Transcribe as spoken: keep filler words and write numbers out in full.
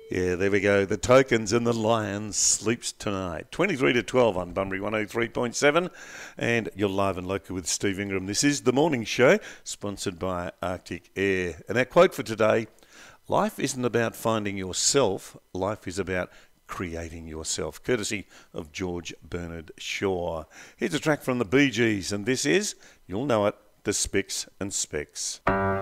Yeah, there we go. The Tokens and the Lions sleeps tonight. twenty-three to twelve on Bunbury one oh three point seven. And you're live and local with Steve Ingram. This is The Morning Show, sponsored by Arctic Air. And our quote for today, life isn't about finding yourself, life is about creating yourself, courtesy of George Bernard Shaw. Here's a track from the Bee Gees, and this is, you'll know it, The Spicks and Specks.